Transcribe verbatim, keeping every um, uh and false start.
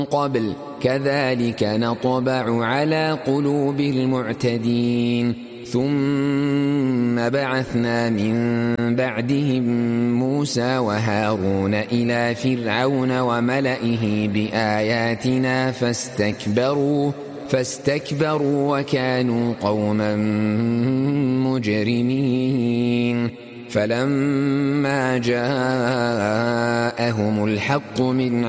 قبل كذلك نطبع على قلوب المعتدين ثم بعثنا من بعدهم موسى وهارون إلى فرعون وملئه بآياتنا فاستكبروا فاستكبروا وكانوا قوما مجرمين فلما جاءهم الحق من